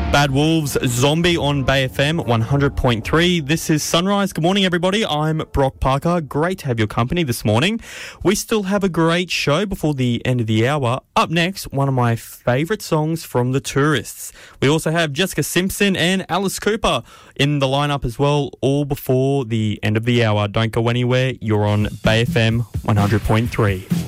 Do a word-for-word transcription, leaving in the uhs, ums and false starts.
Bad Wolves, Zombie on Bay F M one hundred point three. This is Sunrise. Good morning, everybody. I'm Brock Parker. Great to have your company this morning. We still have a great show before the end of the hour. Up next, one of my favourite songs from The Tourists. We also have Jessica Simpson and Alice Cooper in the lineup as well, all before the end of the hour. Don't go anywhere. You're on Bay F M one hundred point three.